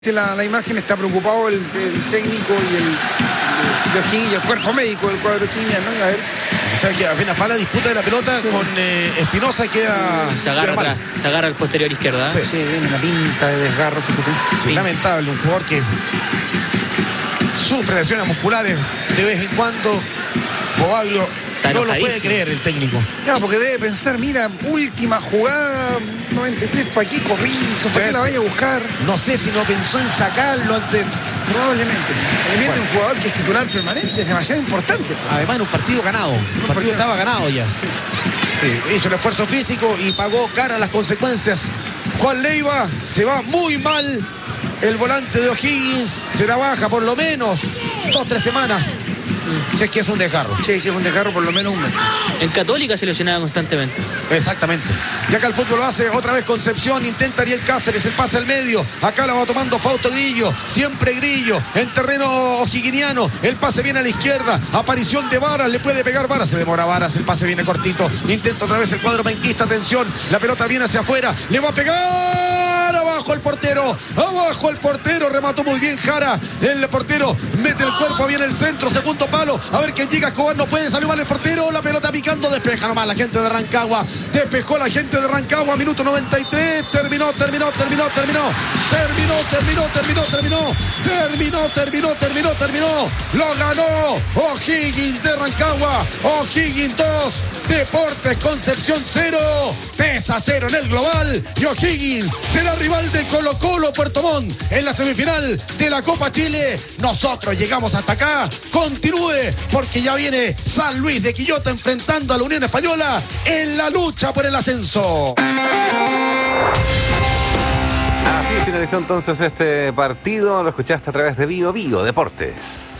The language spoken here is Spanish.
La imagen está preocupado el técnico y de O'Higgins, el cuerpo médico del cuadro O'Higgins, ¿no? A ver. O sea que apenas va la disputa de la pelota, sí, con Espinosa queda. Se agarra el posterior izquierda. Sí, tiene una pinta de desgarro. Sí, lamentable, un jugador que sufre lesiones musculares de vez en cuando. Boaglio no lo puede creer el técnico. Claro, porque debe pensar, mira, última jugada, 93, ¿para qué corrí? ¿Para qué la vaya a buscar? No sé si no pensó en sacarlo antes. Probablemente. Un jugador que es titular permanente es demasiado importante. Además en un partido ganado. El partido estaba ganado ya. Sí, hizo el esfuerzo físico y pagó cara las consecuencias. Juan Leiva se va muy mal. El volante de O'Higgins será baja por lo menos 2-3 semanas. Si es que es un desgarro. Sí, es un desgarro por lo menos un mes. En Católica se lesionaba constantemente. Exactamente. Y acá el fútbol lo hace otra vez Concepción. Intenta Ariel Cáceres, el pase al medio. Acá la va tomando Fausto Grillo. Siempre Grillo en terreno o'higginiano. El pase viene a la izquierda. Aparición de Varas. Le puede pegar Varas. Se demora Varas. El pase viene cortito. Intenta otra vez el cuadro penquista. Atención. La pelota viene hacia afuera. Le va a pegar. Abajo el portero. Abajo el portero. Remató muy bien Jara. El portero mete el cuerpo. Viene el centro. Segundo palo. A ver quién llega. Escobar no puede. Salió mal el portero. La pelota picando. Despeja nomás la gente de Rancagua. Despejó la gente de Rancagua. Minuto 93. Terminó. Lo ganó O'Higgins de Rancagua. O'Higgins 2. Deportes Concepción 0. 3-0 en el global. Y O'Higgins será rival de Colo-Colo Puerto Montt en la semifinal de la Copa Chile. Nosotros llegamos hasta acá. Continúe, porque ya viene San Luis de Quillota enfrentando a la Unión Española en la lucha por el ascenso. Así finalizó entonces este partido. Lo escuchaste a través de Bio Deportes.